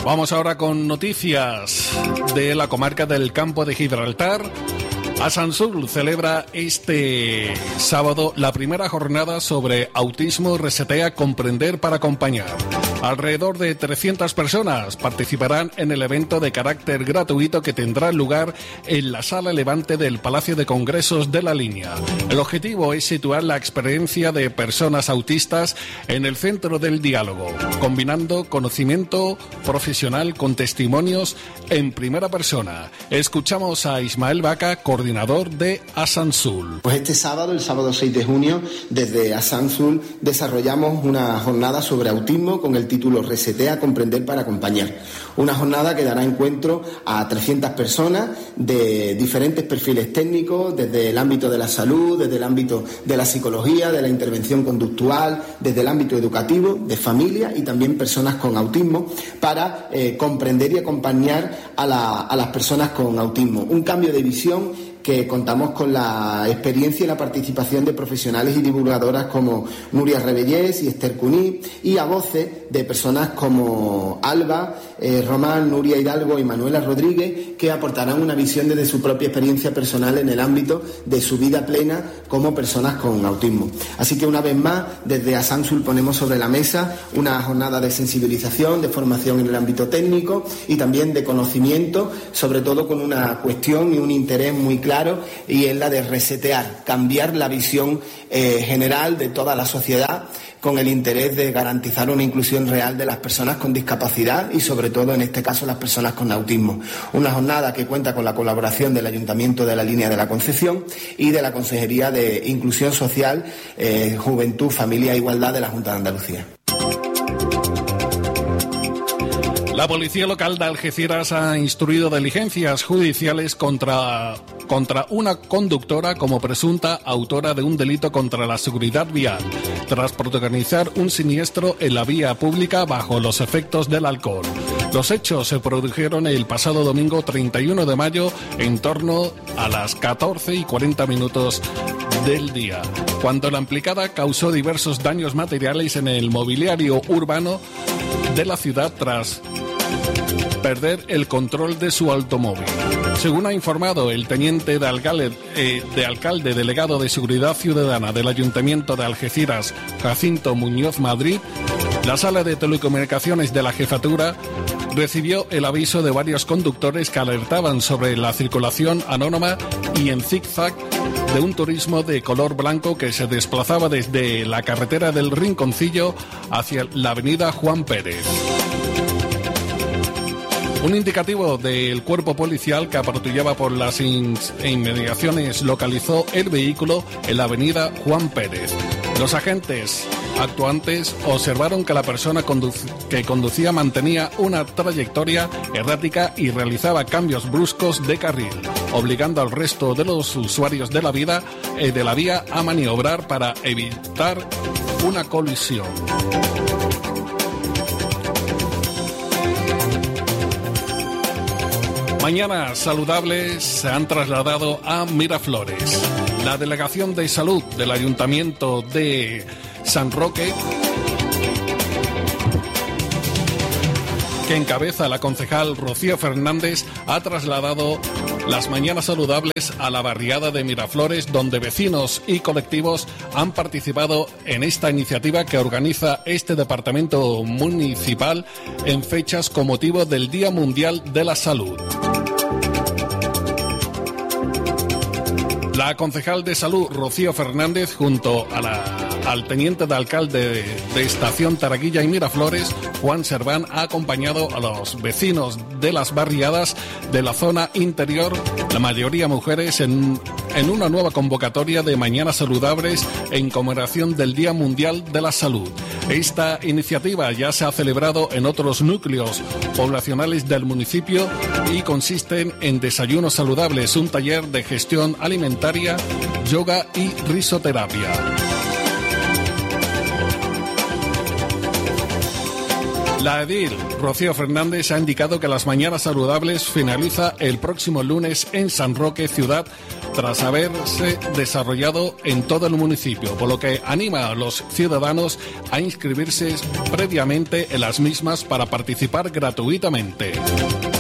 Vamos ahora con noticias de la comarca del Campo de Gibraltar. Asansul celebra este sábado la primera jornada sobre autismo Resetea Comprender para Acompañar. Alrededor de 300 personas participarán en el evento de carácter gratuito que tendrá lugar en la Sala Levante del Palacio de Congresos de La Línea. El objetivo es situar la experiencia de personas autistas en el centro del diálogo, combinando conocimiento profesional con testimonios en primera persona. Escuchamos a Ismael Vaca, coordinador de Asansul. Pues este sábado, el sábado 6 de junio, desde Asansul desarrollamos una jornada sobre autismo con el título Resetea Comprender para Acompañar. Una jornada que dará encuentro a 300 personas de diferentes perfiles técnicos, desde el ámbito de la salud, desde el ámbito de la psicología, de la intervención conductual, desde el ámbito educativo, de familia y también personas con autismo, para comprender y acompañar a las personas con autismo. Un cambio de visión que contamos con la experiencia y la participación de profesionales y divulgadoras como Nuria Rebellés y Esther Cuní, y a voces de personas como Alba, Román, Nuria Hidalgo y Manuela Rodríguez, que aportarán una visión desde su propia experiencia personal en el ámbito de su vida plena como personas con autismo. Así que una vez más, desde Asansul ponemos sobre la mesa una jornada de sensibilización, de formación en el ámbito técnico y también de conocimiento, sobre todo con una cuestión y un interés muy claro, y es la de resetear, cambiar la visión general de toda la sociedad, con el interés de garantizar una inclusión real de las personas con discapacidad y sobre todo en este caso las personas con autismo. Una jornada que cuenta con la colaboración del Ayuntamiento de La Línea de la Concepción y de la Consejería de Inclusión Social, Juventud, Familia e Igualdad de la Junta de Andalucía. La policía local de Algeciras ha instruido diligencias judiciales contra una conductora como presunta autora de un delito contra la seguridad vial, tras protagonizar un siniestro en la vía pública bajo los efectos del alcohol. Los hechos se produjeron el pasado domingo 31 de mayo en torno a las 14:40 del día, cuando la implicada causó diversos daños materiales en el mobiliario urbano de la ciudad tras perder el control de su automóvil. Según ha informado el teniente de alcalde delegado de Seguridad Ciudadana del Ayuntamiento de Algeciras, Jacinto Muñoz Madrid, la sala de telecomunicaciones de la jefatura recibió el aviso de varios conductores que alertaban sobre la circulación anónima y en zigzag de un turismo de color blanco que se desplazaba desde la carretera del Rinconcillo hacia la avenida Juan Pérez. Un indicativo del cuerpo policial que patrullaba por las inmediaciones localizó el vehículo en la avenida Juan Pérez. Los agentes actuantes observaron que la persona que conducía mantenía una trayectoria errática y realizaba cambios bruscos de carril, obligando al resto de los usuarios de la vía a maniobrar para evitar una colisión. Mañanas saludables se han trasladado a Miraflores. La Delegación de Salud del Ayuntamiento de San Roque, que encabeza la concejal Rocío Fernández, ha trasladado las mañanas saludables a la barriada de Miraflores, donde vecinos y colectivos han participado en esta iniciativa que organiza este departamento municipal en fechas con motivo del Día Mundial de la Salud. La concejal de Salud, Rocío Fernández, junto al teniente de alcalde de Estación Taraguilla y Miraflores, Juan Serván, ha acompañado a los vecinos de las barriadas de la zona interior, la mayoría mujeres, en una nueva convocatoria de Mañanas Saludables en conmemoración del Día Mundial de la Salud. Esta iniciativa ya se ha celebrado en otros núcleos poblacionales del municipio y consisten en desayunos saludables, un taller de gestión alimentaria, yoga y risoterapia. La edil Rocío Fernández ha indicado que las Mañanas Saludables finaliza el próximo lunes en San Roque, ciudad, tras haberse desarrollado en todo el municipio, por lo que anima a los ciudadanos a inscribirse previamente en las mismas para participar gratuitamente.